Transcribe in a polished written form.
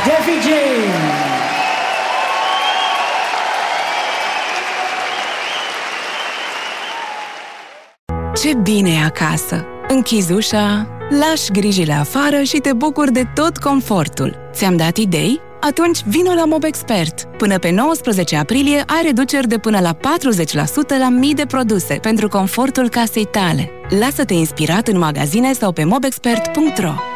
Jeffy Jane. Ce bine e acasă! Închizi ușa, lași grijile afară și te bucuri de tot confortul. Ți-am dat idei? Atunci vino la Mobexpert. Până pe 19 aprilie ai reduceri de până la 40% la mii de produse pentru confortul casei tale. Lasă-te inspirat în magazine sau pe mobexpert.ro.